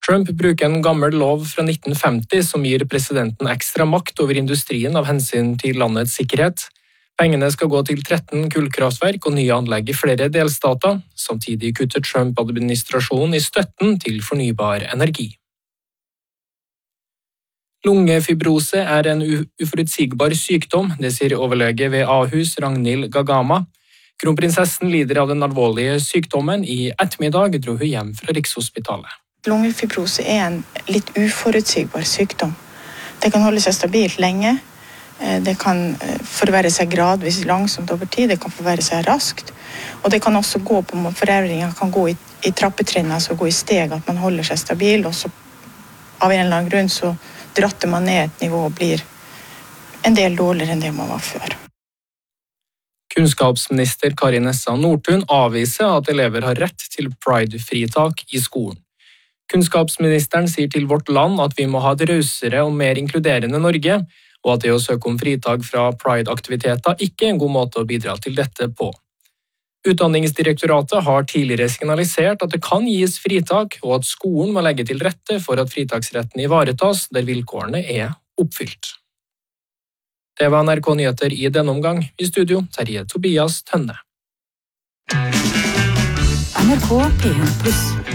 Trump bruker en gammel lov fra 1950 som gir presidenten ekstra makt over industrien av hensyn til landets sikkerhet. Pengene skal gå til 13 kullkraftverk og nye anlegg i flere delstater. Samtidig kutter Trump-administrasjonen i støtten til fornybar energi. Lungefibrose er en uforutsigbar sykdom, det sier overlege ved Ahus Ragnhild Gagama. Kronprinsessen lider av den alvorlige sykdommen. I ettermiddag dro hun hjem fra Rikshospitalet. Lungefibrose er en litt uforutsigbar sykdom. Det kan holde seg stabilt lenge. Det kan forverre seg gradvis langsomt over tid. Det kan forverre seg raskt. Og det kan også gå på forverringen kan gå i trappetrinn, altså gå i steg, at man holder seg stabil, og så av en eller annen grunn så dratter man ned et nivå og blir en del dårligere enn det man var før. Kunnskapsminister Kari Nessa Nordtun avviser at elever har rett til pride-fritak i skolen. Kunnskapsministeren sier til Vårt Land at vi må ha et rausere og mer inkluderende Norge, og at det å søke om fritak fra pride-aktiviteter ikke er en god måte å bidra til dette på. Utdanningsdirektoratet har tidligere signalisert at det kan gis fritak, og at skolen må legge til rette for at fritaksretten ivaretas der vilkårene er oppfylt. Det var NRK Nyheter i denne omgang. I studio, Terje Tobias Tønne. NRK P1+.